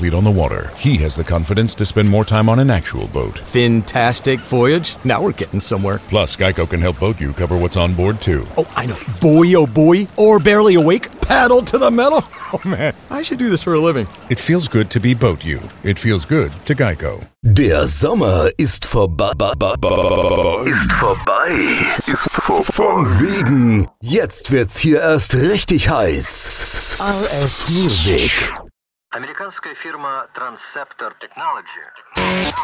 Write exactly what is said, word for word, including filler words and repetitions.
athlete on the water, he has the confidence to spend more time on an actual boat. Fantastic voyage. Now we're getting somewhere. Plus, Geico can help boat you cover what's on board, too. Oh, I know. Boy, oh boy. Or barely awake. Paddle to the metal. Oh, man. I should do this for a living. It feels good to be boat you. It feels good to Geico. Der Sommer ist vorbei. Ist vorbei. Ist vor von wegen. Jetzt wird's hier erst richtig heiß. R S Music. Американская фирма Transceptor Technology